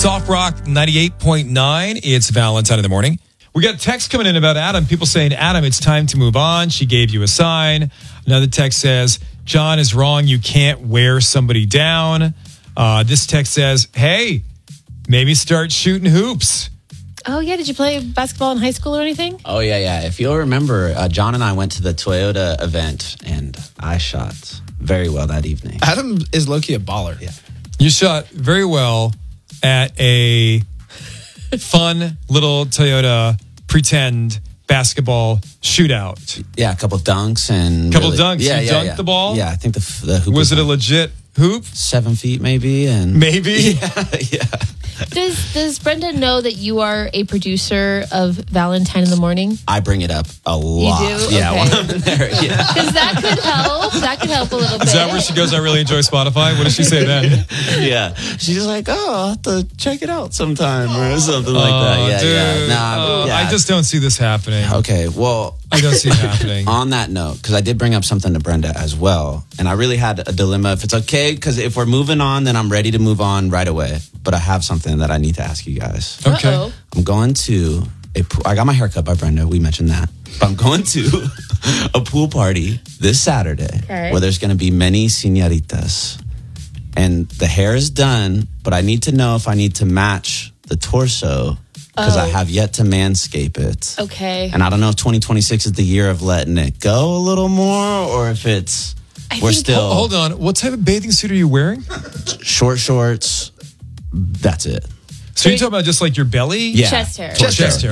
Soft Rock 98.9. It's Valentine in the morning. We got a text coming in about Adam. People saying, Adam, it's time to move on. She gave you a sign. Another text says, John is wrong. You can't wear somebody down. This text says, hey, maybe start shooting hoops. Oh, yeah. Did you play basketball in high school or anything? Oh, yeah. If you'll remember, John and I went to the Toyota event, and I shot very well that evening. Adam is low-key a baller. Yeah. You shot very well at a fun little Toyota pretend basketball shootout. Yeah, a couple dunks and... You dunked the ball? Yeah, I think the hoop was it a legit hoop? 7 feet maybe. And Maybe? Yeah. Does Brenda know that you are a producer of Valentine in the Morning? I bring it up a lot. You do? Yeah, Okay. when I'm in there. Yeah. Because that could help. That could help a little bit. Is that where she goes, I really enjoy Spotify? What does she say then? Yeah. She's like, I'll have to check it out sometime or something like that. Yeah, dude. yeah. Nah, yeah. I just don't see this happening. Okay, well... I don't see it happening. On that note, because I did bring up something to Brenda as well, and I really had a dilemma if it's okay, because if we're moving on, then I'm ready to move on right away. But I have something that I need to ask you guys. Okay. Uh-oh. I'm going to I got my haircut by Brenda. We mentioned that. But I'm going to a pool party this Saturday where there's going to be many señoritas. And the hair is done, but I need to know if I need to match the torso because I have yet to manscape it. Okay. And I don't know if 2026 is the year of letting it go a little more or if it's we're still Hold on. What type of bathing suit are you wearing? short shorts. That's it. So you're talking about just like your belly? Yeah. Chest hair. Chest hair.